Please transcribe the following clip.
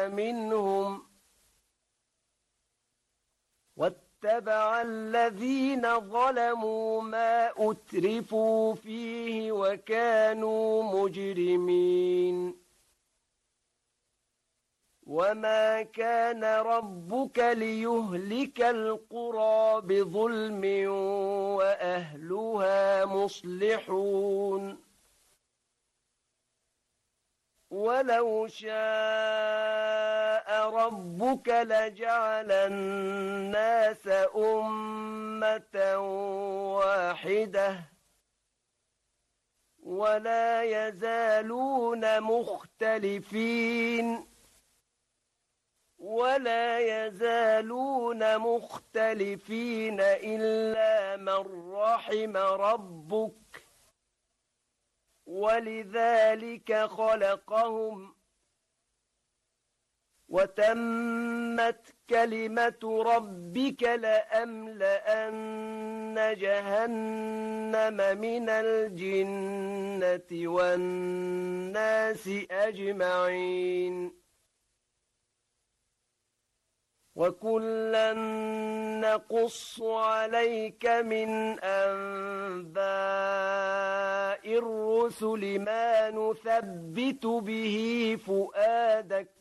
منهم واتبع الذين ظلموا ما أترفوا فيه وكانوا مجرمين وما كان ربك ليهلك القرى بظلم وأهلها مصلحون ولو شاء ربك لجعل الناس أمة واحدة ولا يزالون مختلفين إلا من رحم ربك ولذلك خلقهم وتمت كلمة ربك لأملأن جهنم من الجنة والناس أجمعين وكلا نقص عليك من أنباء الرسل ما نثبت به فؤادك